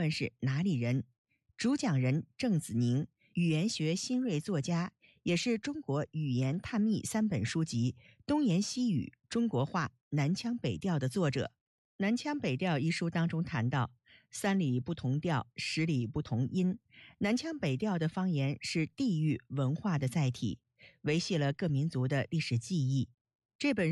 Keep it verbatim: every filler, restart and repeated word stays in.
论是哪里人，主讲人郑子宁，语言学新锐作家，也是中国语言探秘三本书籍《东言西语》《中国话》《南腔北调》的作者。《南腔北调》一书当中谈到，三里不同调，十里不同音。南腔北调的方言是地域文化的载体，维系了各民族的历史记忆。这本